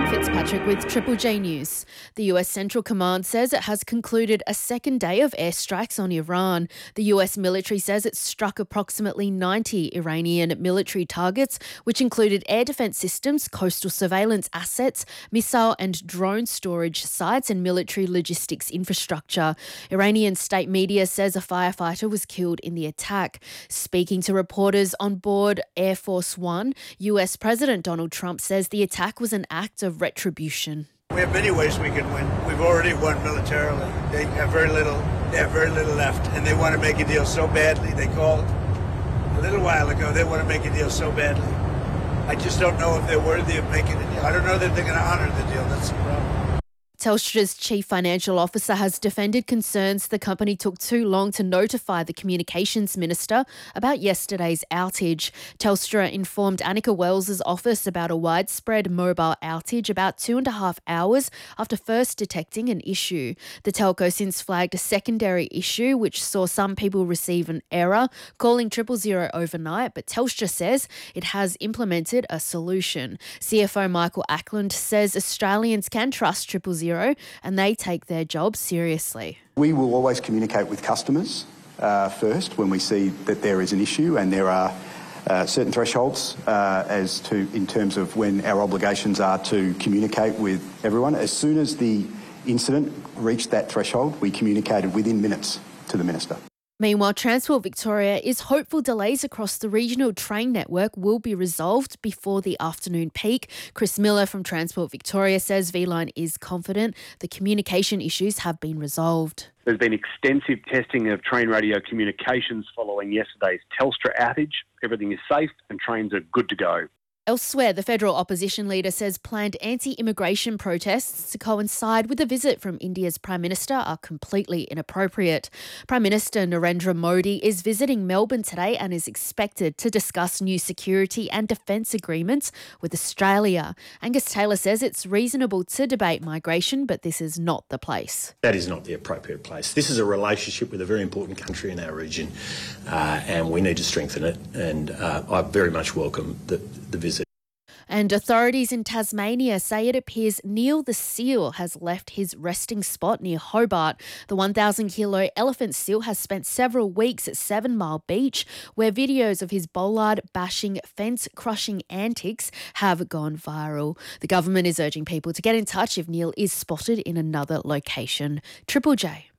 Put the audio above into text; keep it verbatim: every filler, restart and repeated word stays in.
Fitzpatrick with Triple J News. The U S Central Command says it has concluded a second day of airstrikes on Iran. The U S military says it struck approximately ninety Iranian military targets, which included air defence systems, coastal surveillance assets, missile and drone storage sites and military logistics infrastructure. Iranian state media says a firefighter was killed in the attack. Speaking to reporters on board Air Force One, U S President Donald Trump says the attack was an act of retribution. We have many ways we can win. We've already won militarily. They have very little, they have very little left, and they want to make a deal so badly. They called a little while ago. They want to make a deal so badly. I just don't know if they're worthy of making a deal. I don't know that they're going to honour the deal. That's the problem. Telstra's chief financial officer has defended concerns the company took too long to notify the communications minister about yesterday's outage. Telstra informed Annika Wells' office about a widespread mobile outage about two and a half hours after first detecting an issue. The telco since flagged a secondary issue which saw some people receive an error calling triple zero overnight, but Telstra says it has implemented a solution. C F O Michael Ackland says Australians can trust triple zero and they take their job seriously. We will always communicate with customers uh, first when we see that there is an issue, and there are uh, certain thresholds uh, as to in terms of when our obligations are to communicate with everyone. As soon as the incident reached that threshold, we communicated within minutes to the minister. Meanwhile, Transport Victoria is hopeful delays across the regional train network will be resolved before the afternoon peak. Chris Miller from Transport Victoria says V-Line is confident the communication issues have been resolved. There's been extensive testing of train radio communications following yesterday's Telstra outage. Everything is safe and trains are good to go. Elsewhere, the federal opposition leader says planned anti-immigration protests to coincide with a visit from India's Prime Minister are completely inappropriate. Prime Minister Narendra Modi is visiting Melbourne today and is expected to discuss new security and defence agreements with Australia. Angus Taylor says it's reasonable to debate migration, but this is not the place. That is not the appropriate place. This is a relationship with a very important country in our region, uh, and we need to strengthen it, and uh, I very much welcome the, the visit. And authorities in Tasmania say it appears Neil the seal has left his resting spot near Hobart. The one thousand kilo elephant seal has spent several weeks at Seven Mile Beach, where videos of his bollard bashing, fence crushing antics have gone viral. The government is urging people to get in touch if Neil is spotted in another location. Triple J.